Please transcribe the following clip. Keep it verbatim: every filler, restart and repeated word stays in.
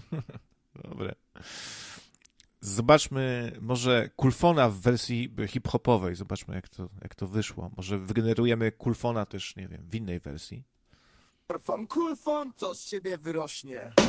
Dobre. Zobaczmy może Kulfona w wersji hip-hopowej. Zobaczmy, jak to, jak to wyszło. Może wygenerujemy Kulfona też, nie wiem, w innej wersji. Kulfon, kulfon, co z ciebie wyrośnie?